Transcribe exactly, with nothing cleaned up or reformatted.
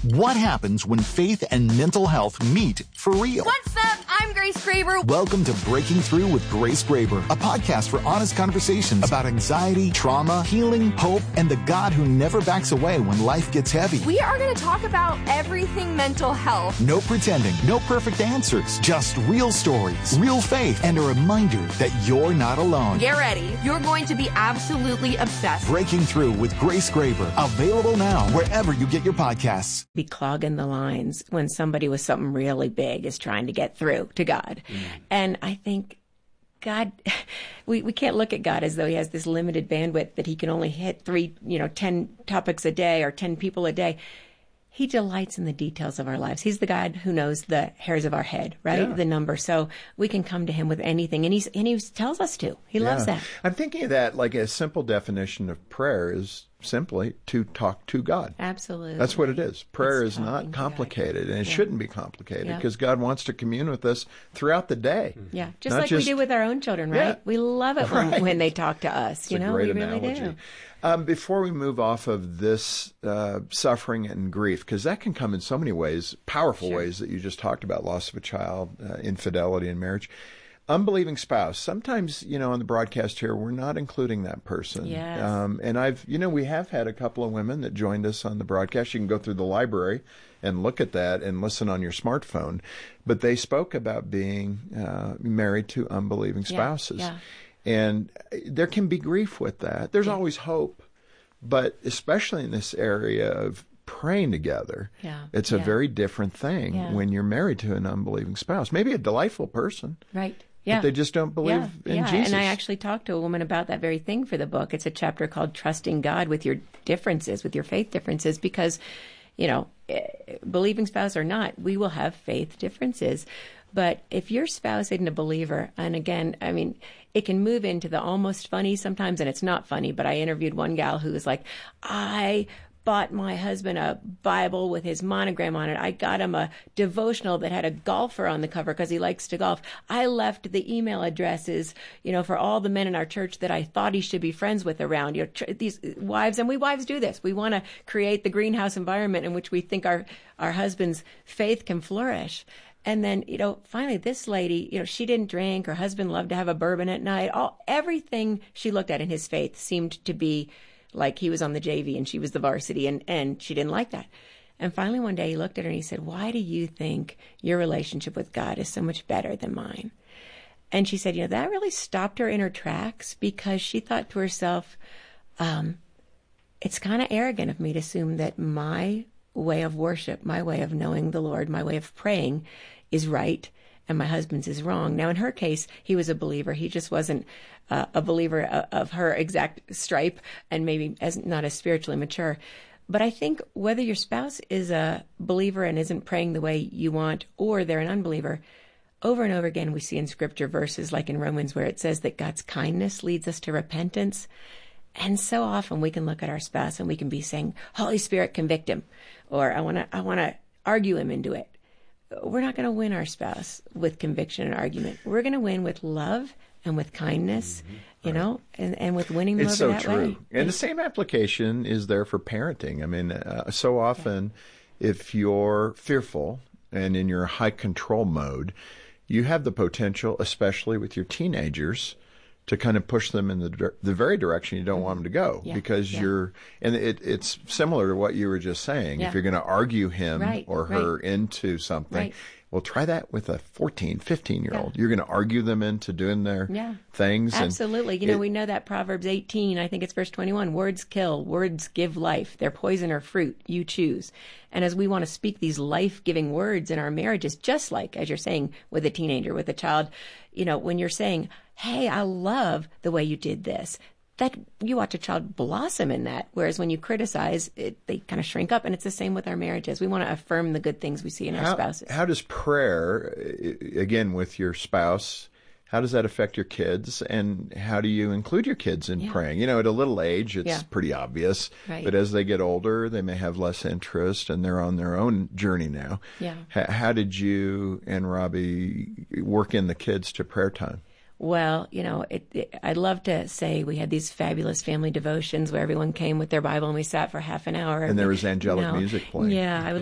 What happens when faith and mental health meet for real? What's up? I'm Grace Graber. Welcome to Breaking Through with Grace Graber, a podcast for honest conversations about anxiety, trauma, healing, hope, and the God who never backs away when life gets heavy. We are going to talk about everything mental health. No pretending, no perfect answers, just real stories, real faith, and a reminder that you're not alone. Get ready. You're going to be absolutely obsessed. Breaking Through with Grace Graber, available now wherever you get your podcasts. Be clogging the lines when somebody with something really big is trying to get through to God. Mm. And I think God, we, we can't look at God as though he has this limited bandwidth that he can only hit three, you know, ten topics a day or ten people a day. He delights in the details of our lives. He's the God who knows the hairs of our head, right? Yeah. The number. So we can come to him with anything. And, he's, and he tells us to. He yeah. loves that. I'm thinking of that like a simple definition of prayer is simply to talk to God. Absolutely. That's what it is. Prayer it's is not complicated, and it yeah. shouldn't be complicated yeah. because God wants to commune with us throughout the day. Yeah, just like just, we do with our own children, right? Yeah. We love it when, right. when they talk to us. It's you a know, great we really analogy. do. Um, before we move off of this uh, suffering and grief, because that can come in so many ways, powerful sure. ways that you just talked about, loss of a child, uh, infidelity in marriage. Unbelieving spouse. Sometimes, you know, on the broadcast here, we're not including that person. Yes. Um, and I've, you know, we have had a couple of women that joined us on the broadcast. You can go through the library and look at that and listen on your smartphone. But they spoke about being uh, married to unbelieving spouses. Yeah. Yeah. And there can be grief with that. There's yeah. always hope. But especially in this area of praying together, yeah. it's a yeah. very different thing yeah. when you're married to an unbelieving spouse. Maybe a delightful person. Right. Yeah. But they just don't believe yeah. in yeah. Jesus. And I actually talked to a woman about that very thing for the book. It's a chapter called Trusting God with Your Differences, with your faith differences, because, you know, believing spouse or not, we will have faith differences. But if your spouse isn't a believer, and again, I mean, it can move into the almost funny sometimes, and it's not funny, but I interviewed one gal who was like, I bought my husband a Bible with his monogram on it. I got him a devotional that had a golfer on the cover because he likes to golf. I left the email addresses, you know, for all the men in our church that I thought he should be friends with around. You know, tr- these wives, and we wives do this. We want to create the greenhouse environment in which we think our, our husband's faith can flourish. And then, you know, finally, this lady, you know, she didn't drink. Her husband loved to have a bourbon at night. All everything she looked at in his faith seemed to be like he was on the J V and she was the varsity, and, and she didn't like that. And finally, one day he looked at her and he said, why do you think your relationship with God is so much better than mine? And she said, you know, that really stopped her in her tracks, because she thought to herself, um, it's kind of arrogant of me to assume that my way of worship, my way of knowing the Lord, my way of praying is right, and my husband's is wrong. Now, in her case, he was a believer. He just wasn't uh, a believer of, of her exact stripe, and maybe as not as spiritually mature. But I think whether your spouse is a believer and isn't praying the way you want, or they're an unbeliever, over and over again we see in Scripture verses like in Romans where it says that God's kindness leads us to repentance. And so often we can look at our spouse and we can be saying, Holy Spirit, convict him, or I want to I want to argue him into it. We're not going to win our spouse with conviction and argument. We're going to win with love and with kindness, mm-hmm. you right. know, and, and with winning them it's over so that true. way. And the same application is there for parenting. I mean, uh, so often yeah. if you're fearful and in your high control mode, you have the potential, especially with your teenagers, to kind of push them in the the very direction you don't mm-hmm. want them to go, yeah, because yeah. you're, and it, it's similar to what you were just saying. Yeah. If you're going to argue him right, or her right. into something, right. well, try that with a fourteen, fifteen-year-old. Yeah. You're going to argue them into doing their yeah. things. Absolutely. And you know, it, we know that Proverbs eighteen, I think it's verse twenty-one, words kill, words give life. They're poison or fruit, you choose. And as we want to speak these life-giving words in our marriages, just like, as you're saying, with a teenager, with a child, you know, when you're saying, hey, I love the way you did this, that you watch a child blossom in that. Whereas when you criticize, it, they kind of shrink up. And it's the same with our marriages. We want to affirm the good things we see in how, our spouses. How does prayer, again, with your spouse, how does that affect your kids? And how do you include your kids in yeah. praying? You know, at a little age, it's yeah. pretty obvious. Right. But as they get older, they may have less interest, and they're on their own journey now. Yeah. H- how did you and Robbie work in the kids to prayer time? Well, you know, it, it, I'd love to say we had these fabulous family devotions where everyone came with their Bible and we sat for half an hour. And there was angelic you know, music playing. Yeah, I would